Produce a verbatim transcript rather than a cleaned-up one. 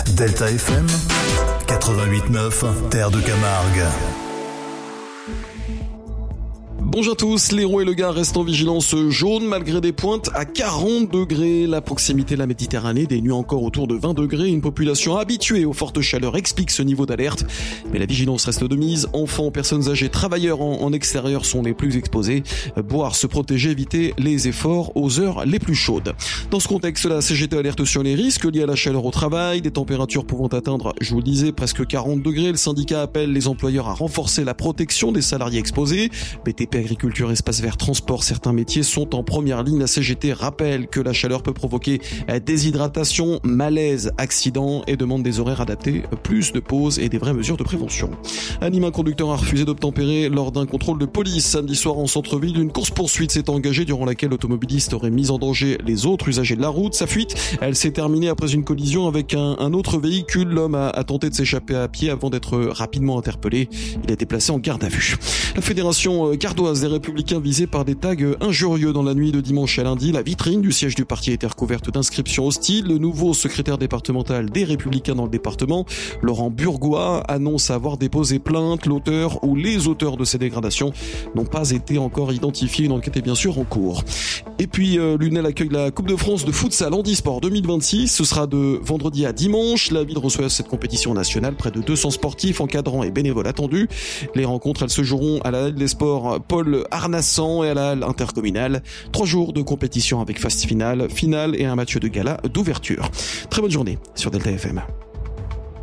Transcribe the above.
Delta F M quatre-vingt-huit neuf, Terre de Camargue. Bonjour à tous, l'Hérault et le Gard restent en vigilance jaune malgré des pointes à quarante degrés. La proximité de la Méditerranée, des nuits encore autour de vingt degrés. Une population habituée aux fortes chaleurs explique ce niveau d'alerte. Mais la vigilance reste de mise. Enfants, personnes âgées, travailleurs en, en extérieur sont les plus exposés. Boire, se protéger, éviter les efforts aux heures les plus chaudes. Dans ce contexte, la C G T alerte sur les risques liés à la chaleur au travail. Des températures pouvant atteindre, je vous le disais, presque quarante degrés. Le syndicat appelle les employeurs à renforcer la protection des salariés exposés. B T P, agriculture, espace vert, transport, certains métiers sont en première ligne. La C G T rappelle que la chaleur peut provoquer déshydratation, malaise, accident et demande des horaires adaptés, plus de pauses et des vraies mesures de prévention. À Nîmes, un conducteur a refusé d'obtempérer lors d'un contrôle de police. Samedi soir en centre-ville, une course-poursuite s'est engagée durant laquelle l'automobiliste aurait mis en danger les autres usagers de la route. Sa fuite, elle s'est terminée après une collision avec un, un autre véhicule. L'homme a, a tenté de s'échapper à pied avant d'être rapidement interpellé. Il a été placé en garde à vue. La fédération gardoise des Républicains visés par des tags injurieux dans la nuit de dimanche à lundi. La vitrine du siège du parti a été recouverte d'inscriptions hostiles. Le nouveau secrétaire départemental des Républicains dans le département, Laurent Burgois, annonce avoir déposé plainte. L'auteur ou les auteurs de ces dégradations n'ont pas été encore identifiés. Une enquête est bien sûr en cours. Et puis euh, Lunel accueille la Coupe de France de futsal handisport deux mille vingt-six. Ce sera de vendredi à dimanche. La ville reçoit cette compétition nationale. Près de deux cents sportifs, encadrants et bénévoles attendus. Les rencontres, elles se joueront à la Halle des Sports Paul Arnassan et à la Halle intercommunale. Trois jours de compétition avec phase finale, finale et un match de gala d'ouverture. Très bonne journée sur Delta F M.